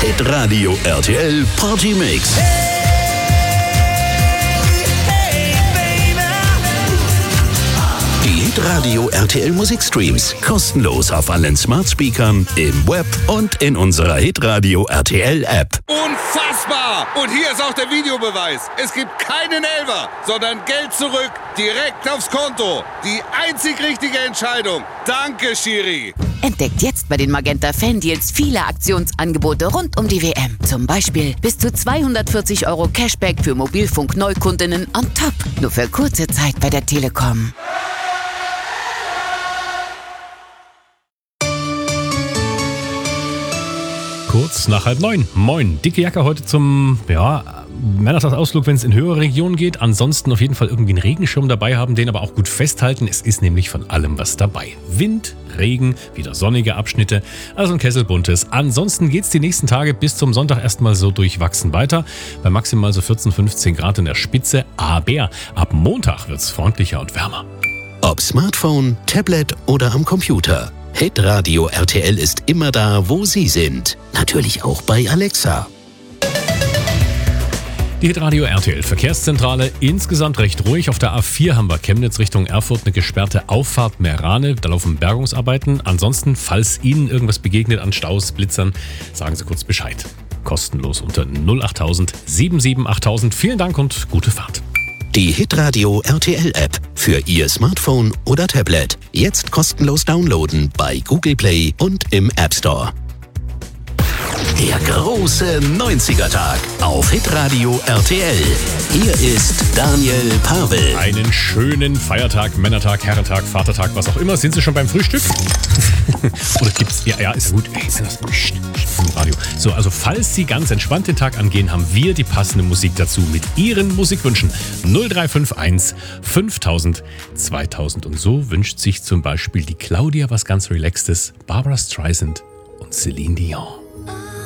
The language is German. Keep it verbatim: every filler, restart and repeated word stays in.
Hitradio R T L Party Mix. Die Hitradio R T L Musikstreams kostenlos auf allen Smart Speakern, im Web und in unserer Hitradio R T L App. Unfassbar! Und hier ist auch der Videobeweis. Es gibt keinen Elfer, sondern Geld zurück, direkt aufs Konto. Die einzig richtige Entscheidung. Danke, Schiri. Entdeckt jetzt bei den Magenta Fan-Deals viele Aktionsangebote rund um die W M. Zum Beispiel bis zu zweihundertvierzig Euro Cashback für Mobilfunk-Neukundinnen on top. Nur für kurze Zeit bei der Telekom. Kurz nach halb neun. Moin. Dicke Jacke heute zum, ja, Männertagsausflug, wenn es in höhere Regionen geht. Ansonsten auf jeden Fall irgendwie einen Regenschirm dabei haben, den aber auch gut festhalten. Es ist nämlich von allem was dabei. Wind, Regen, wieder sonnige Abschnitte, also ein Kessel buntes. Ansonsten geht's die nächsten Tage bis zum Sonntag erstmal so durchwachsen weiter. Bei maximal so vierzehn, fünfzehn Grad in der Spitze. Aber ab Montag wird's freundlicher und wärmer. Ob Smartphone, Tablet oder am Computer. Hitradio R T L ist immer da, wo Sie sind. Natürlich auch bei Alexa. Die Hitradio R T L Verkehrszentrale insgesamt recht ruhig. Auf der A vier haben wir Chemnitz Richtung Erfurt eine gesperrte Auffahrt Meerane. Da laufen Bergungsarbeiten. Ansonsten, falls Ihnen irgendwas begegnet an Staus, Blitzern, sagen Sie kurz Bescheid. Kostenlos unter null acht tausend sieben sieben acht tausend. Vielen Dank und gute Fahrt. Die Hitradio R T L App für Ihr Smartphone oder Tablet. Jetzt kostenlos downloaden bei Google Play und im App Store. Der große neunziger-Tag auf Hitradio R T L. Hier ist Daniel Pavel. Einen schönen Feiertag, Männertag, Herrentag, Vatertag, was auch immer. Sind Sie schon beim Frühstück? Oder gibt's... Ja, ja, ist gut. Ey, sind das im Radio. So, also falls Sie ganz entspannt den Tag angehen, haben wir die passende Musik dazu mit Ihren Musikwünschen. null drei fünf eins fünftausend zweitausend. Und so wünscht sich zum Beispiel die Claudia was ganz Relaxtes, Barbra Streisand und Celine Dion.